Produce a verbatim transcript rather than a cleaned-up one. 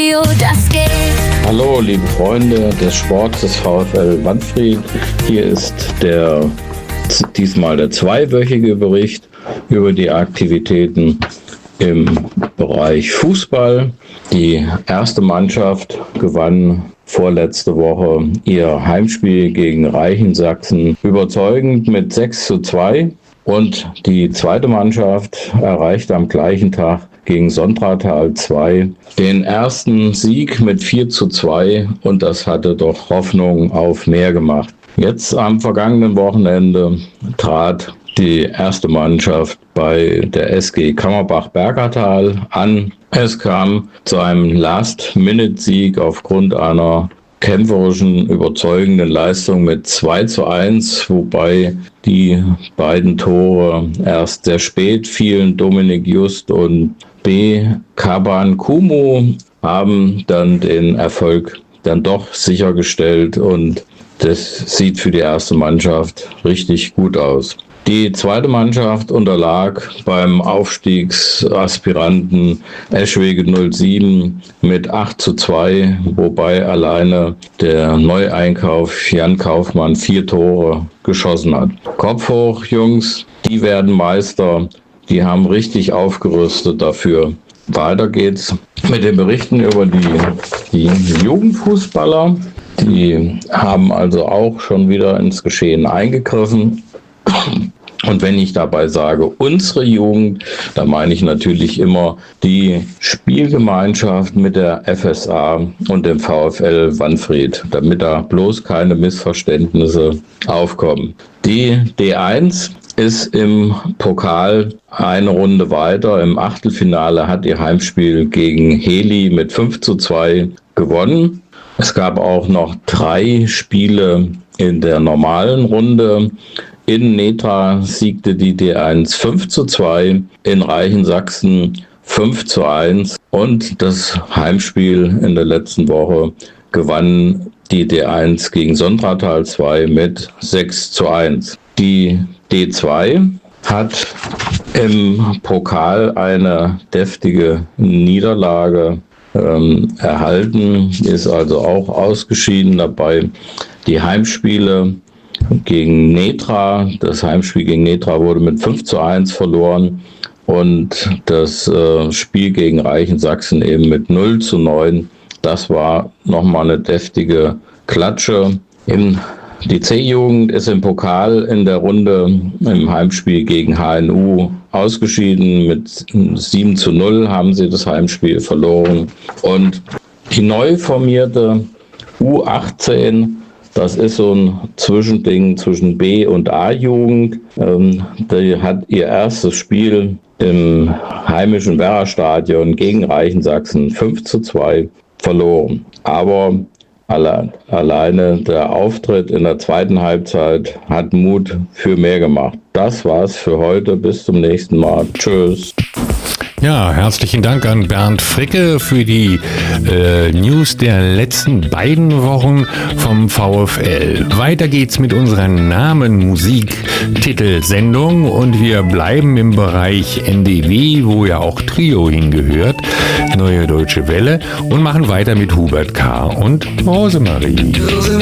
Radio, das geht. Hallo liebe Freunde des Sports des VfL Wanfried. Hier ist der diesmal der zweiwöchige Bericht über die Aktivitäten im Bereich Fußball. Die erste Mannschaft gewann vorletzte Woche ihr Heimspiel gegen Reichensachsen überzeugend mit sechs zu zwei. Und die zweite Mannschaft erreichte am gleichen Tag gegen Sontratal zwei den ersten Sieg mit vier zu zwei und das hatte doch Hoffnung auf mehr gemacht. Jetzt am vergangenen Wochenende trat die erste Mannschaft bei der S G Kammerbach-Bergertal an. Es kam zu einem Last-Minute-Sieg aufgrund einer kämpferischen, überzeugenden Leistung mit zwei zu eins, wobei die beiden Tore erst sehr spät fielen. Dominik Just und B. Kaban Kumu haben dann den Erfolg dann doch sichergestellt und das sieht für die erste Mannschaft richtig gut aus. Die zweite Mannschaft unterlag beim Aufstiegsaspiranten Eschwege null sieben mit acht zu zwei, wobei alleine der Neueinkauf Jan Kaufmann vier Tore geschossen hat. Kopf hoch, Jungs, die werden Meister, die haben richtig aufgerüstet dafür. Weiter geht's mit den Berichten über die, die Jugendfußballer. Die haben also auch schon wieder ins Geschehen eingegriffen. Und wenn ich dabei sage, unsere Jugend, dann meine ich natürlich immer die Spielgemeinschaft mit der F S A und dem VfL Wanfried, damit da bloß keine Missverständnisse aufkommen. Die D eins ist im Pokal eine Runde weiter. Im Achtelfinale hat ihr Heimspiel gegen Heli mit fünf zu zwei gewonnen. Es gab auch noch drei Spiele in der normalen Runde. In Netra siegte die D eins fünf zu zwei, in Reichensachsen fünf zu eins und das Heimspiel in der letzten Woche gewann die D eins gegen Sontratal zwei mit sechs zu eins. Die D zwei hat im Pokal eine deftige Niederlage ähm, erhalten, ist also auch ausgeschieden dabei. Die Heimspiele gegen Netra, das Heimspiel gegen Netra wurde mit fünf zu eins verloren und das äh, Spiel gegen Reichensachsen eben mit null zu neun. Das war nochmal eine deftige Klatsche. Im, die C-Jugend ist im Pokal in der Runde im Heimspiel gegen H N U ausgeschieden. Mit sieben zu null haben sie das Heimspiel verloren. Und die neu formierte U achtzehn, das ist so ein Zwischending zwischen B- und A-Jugend. Ähm, die hat ihr erstes Spiel im heimischen Werra-Stadion gegen Reichensachsen fünf zu zwei verloren. Aber alle, alleine der Auftritt in der zweiten Halbzeit hat Mut für mehr gemacht. Das war's für heute. Bis zum nächsten Mal. Tschüss. Ja, herzlichen Dank an Bernd Fricke für die äh, News der letzten beiden Wochen vom VfL. Weiter geht's mit unserer Namen-Musik-Titelsendung und wir bleiben im Bereich N D W, wo ja auch Trio hingehört, Neue Deutsche Welle, und machen weiter mit Hubert K. und Rosemarie.